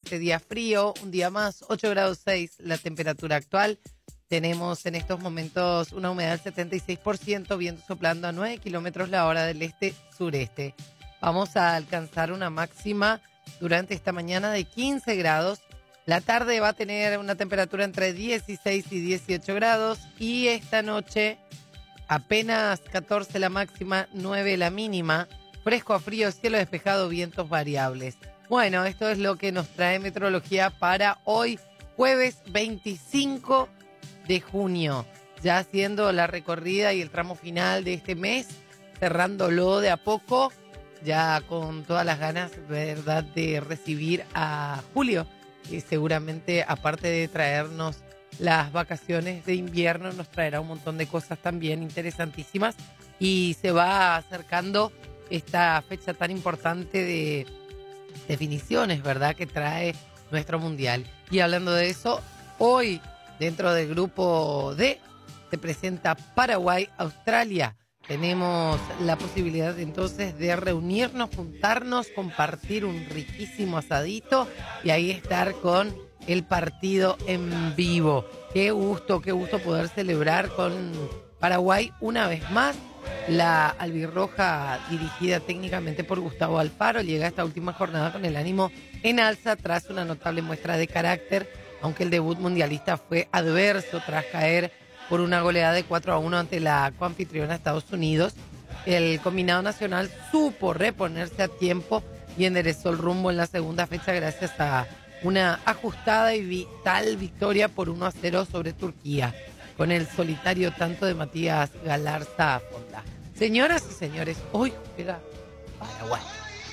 este día frío, un día más, 8 grados 6 la temperatura actual. Tenemos en estos momentos una humedad del 76%, viento soplando a 9 kilómetros la hora del este-sureste. Vamos a alcanzar una máxima durante esta mañana de 15 grados. La tarde va a tener una temperatura entre 16 y 18 grados. Y esta noche apenas 14 la máxima, 9 la mínima. Fresco a frío, cielo despejado, vientos variables. Bueno, esto es lo que nos trae meteorología para hoy, jueves 25 de junio. Ya haciendo la recorrida y el tramo final de este mes, cerrándolo de a poco, ya con todas las ganas, ¿verdad?, de recibir a julio, que seguramente, aparte de traernos las vacaciones de invierno, nos traerá un montón de cosas también interesantísimas. Y se va acercando esta fecha tan importante de definiciones, ¿verdad?, que trae nuestro mundial. Y hablando de eso, hoy dentro del grupo D se presenta Paraguay-Australia. Tenemos la posibilidad entonces de reunirnos, juntarnos, compartir un riquísimo asadito y ahí estar con el partido en vivo. Qué gusto poder celebrar con Paraguay una vez más. La albirroja, dirigida técnicamente por Gustavo Alfaro, llega a esta última jornada con el ánimo en alza tras una notable muestra de carácter, aunque el debut mundialista fue adverso tras caer por una goleada de 4-1 ante la coanfitriona Estados Unidos. El combinado nacional supo reponerse a tiempo y enderezó el rumbo en la segunda fecha gracias a una ajustada y vital victoria por 1-0 sobre Turquía, con el solitario tanto de Matías Galarza Fonda. Señoras y señores, hoy juega Paraguay.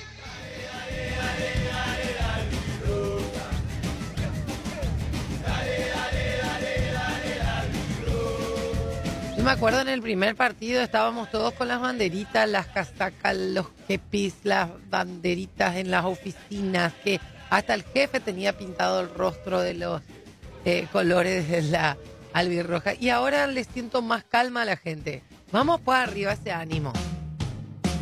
Yo me acuerdo en el primer partido estábamos todos con las banderitas, las casacas, los kepis, las banderitas en las oficinas, que hasta el jefe tenía pintado el rostro de los colores de la albirroja. Y ahora le siento más calma a la gente. Vamos para arriba, ese ánimo.